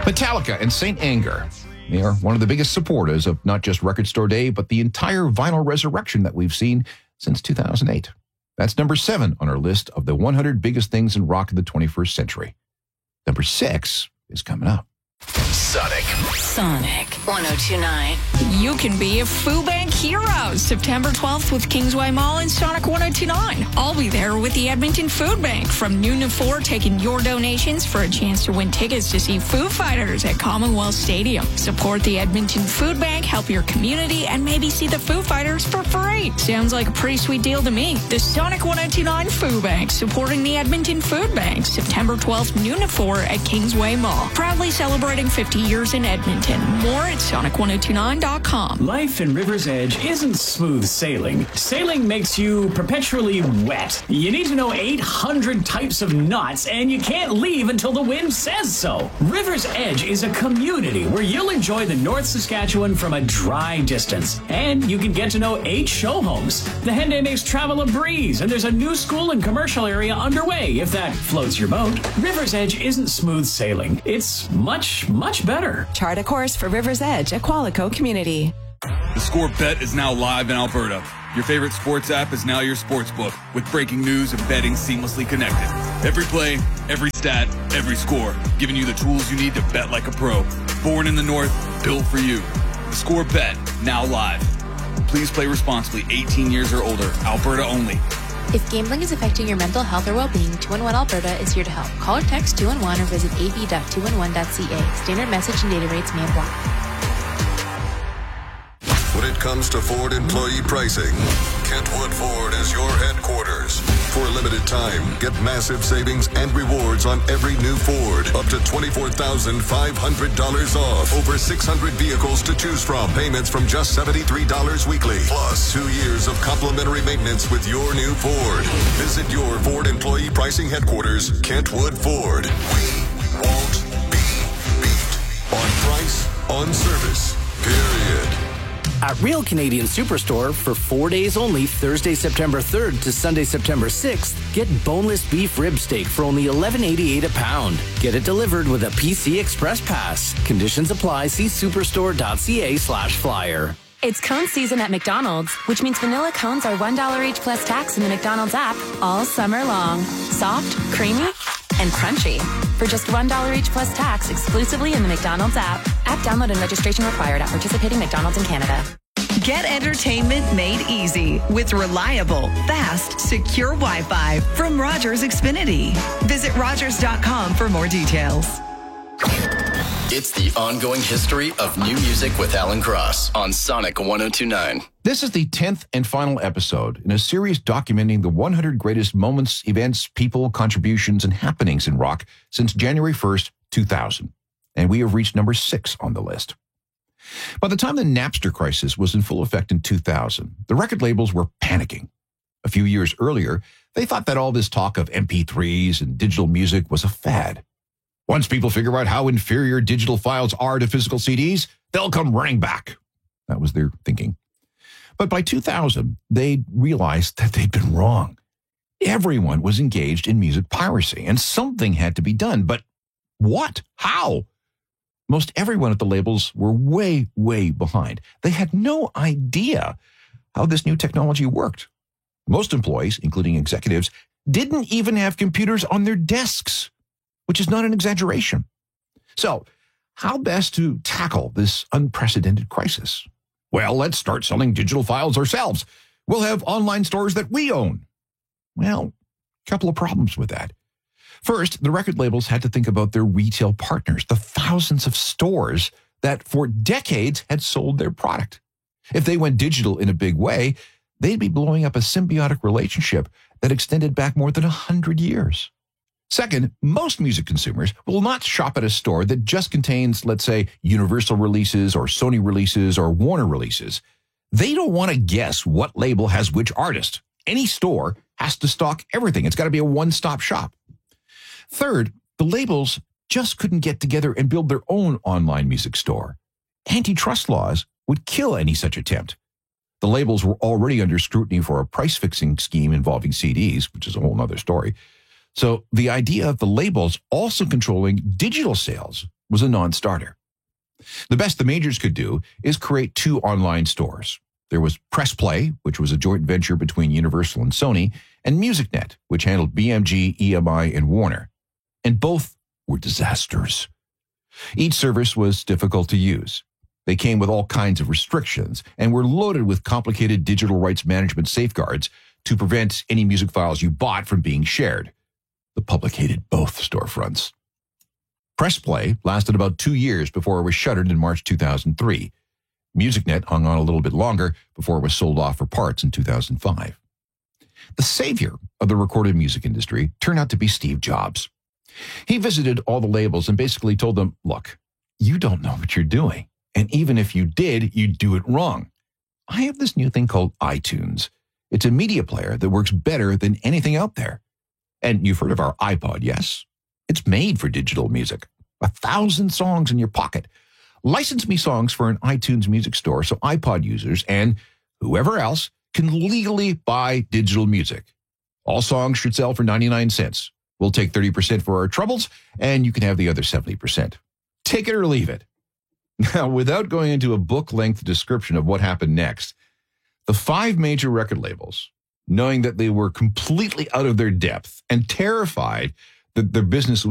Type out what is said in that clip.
Metallica and St. Anger. They are one of the biggest supporters of not just Record Store Day, but the entire vinyl resurrection that we've seen since 2008. That's number 7 on our list of the 100 biggest things in rock of the 21st century. Number 6 is coming up. Sonic 1029. You can be a Food Bank hero September 12th with Kingsway Mall and Sonic 1029. I'll be there with the Edmonton Food Bank from noon to 4, taking your donations for a chance to win tickets to see Foo Fighters at Commonwealth Stadium. Support the Edmonton Food Bank, help your community, and maybe see the Foo Fighters for free. Sounds like a pretty sweet deal to me. The Sonic 1029 Food Bank, supporting the Edmonton Food Bank, September 12th, noon to 4 at Kingsway Mall. Proudly celebrating 50 years in Edmonton. More at Sonic1029.com. Life in River's Edge isn't smooth sailing. Sailing makes you perpetually wet. You need to know 800 types of knots, and you can't leave until the wind says so. River's Edge is a community where you'll enjoy the North Saskatchewan from a dry distance. And you can get to know 8 show homes. The Henday makes travel a breeze, and there's a new school and commercial area underway, if that floats your boat. River's Edge isn't smooth sailing. It's much, much better. Chart a course for River's Edge at Qualico Community. The Score Bet is now live in Alberta. Your favorite sports app is now your sports book, with breaking news and betting seamlessly connected. Every play, every stat, every score, giving you the tools you need to bet like a pro. Born in the North, built for you. The Score Bet, now live. Please play responsibly, 18 years or older, Alberta only. If gambling is affecting your mental health or well-being, 211 Alberta is here to help. Call or text 211 or visit av.211.ca. Standard message and data rates may apply. When it comes to Ford employee pricing, Kentwood Ford is your headquarters. For a limited time, get massive savings and rewards on every new Ford. Up to $24,500 off. Over 600 vehicles to choose from. Payments from just $73 weekly. Plus 2 years of complimentary maintenance with your new Ford. Visit your Ford employee pricing headquarters, Kentwood Ford. We won't be beat. On price, on service, period. At Real Canadian Superstore, for 4 days only, Thursday, September 3rd to Sunday, September 6th, get boneless beef rib steak for only $11.88 a pound. Get it delivered with a PC Express Pass. Conditions apply. See superstore.ca/flyer. It's cone season at McDonald's, which means vanilla cones are $1 each plus tax in the McDonald's app all summer long. Soft, creamy, and crunchy. For just $1 each plus tax exclusively in the McDonald's app. App download and registration required at participating McDonald's in Canada. Get entertainment made easy with reliable, fast, secure Wi-Fi from Rogers Xfinity. Visit Rogers.com for more details. It's the ongoing history of new music with Alan Cross on Sonic 1029. This is the 10th and final episode in a series documenting the 100 greatest moments, events, people, contributions, and happenings in rock since January 1st, 2000. And we have reached number 6 on the list. By the time the Napster crisis was in full effect in 2000, the record labels were panicking. A few years earlier, they thought that all this talk of MP3s and digital music was a fad. Once people figure out how inferior digital files are to physical CDs, they'll come running back. That was their thinking. But by 2000, they realized that they'd been wrong. Everyone was engaged in music piracy, and something had to be done. But what? How? Most everyone at the labels were way, way behind. They had no idea how this new technology worked. Most employees, including executives, didn't even have computers on their desks, which is not an exaggeration. So, how best to tackle this unprecedented crisis? Well, let's start selling digital files ourselves. We'll have online stores that we own. Well, a couple of problems with that. First, the record labels had to think about their retail partners, the thousands of stores that for decades had sold their product. If they went digital in a big way, they'd be blowing up a symbiotic relationship that extended back more than 100 years. Second, most music consumers will not shop at a store that just contains, let's say, Universal releases or Sony releases or Warner releases. They don't want to guess what label has which artist. Any store has to stock everything. It's got to be a one-stop shop. Third, the labels just couldn't get together and build their own online music store. Antitrust laws would kill any such attempt. The labels were already under scrutiny for a price-fixing scheme involving CDs, which is a whole other story. So the idea of the labels also controlling digital sales was a non-starter. The best the majors could do is create 2 online stores. There was Press Play, which was a joint venture between Universal and Sony, and MusicNet, which handled BMG, EMI, and Warner. And both were disasters. Each service was difficult to use. They came with all kinds of restrictions and were loaded with complicated digital rights management safeguards to prevent any music files you bought from being shared. The public hated both storefronts. Press Play lasted about 2 years before it was shuttered in March 2003. MusicNet hung on a little bit longer before it was sold off for parts in 2005. The savior of the recorded music industry turned out to be Steve Jobs. He visited all the labels and basically told them, look, you don't know what you're doing. And even if you did, you'd do it wrong. I have this new thing called iTunes. It's a media player that works better than anything out there. And you've heard of our iPod, yes? It's made for digital music. 1,000 songs in your pocket. License me songs for an iTunes music store so iPod users and whoever else can legally buy digital music. All songs should sell for 99 cents. We'll take 30% for our troubles, and you can have the other 70%. Take it or leave it. Now, without going into a book-length description of what happened next, the 5 major record labels, knowing that they were completely out of their depth and terrified that their business